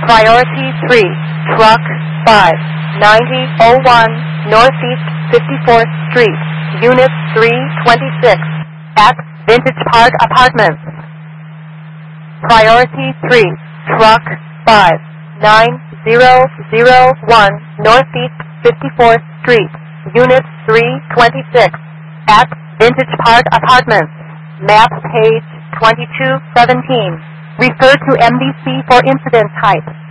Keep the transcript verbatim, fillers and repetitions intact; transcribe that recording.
Priority three, Truck five, ninety oh one Northeast fifty-fourth Street, Unit three twenty-six, at Vintage Park Apartments. Priority three, Truck five, nine oh oh one Northeast fifty-fourth Street, Unit three twenty-six, at Vintage Park Apartments. Map page twenty-two seventeen. Refer to M D C for incident type.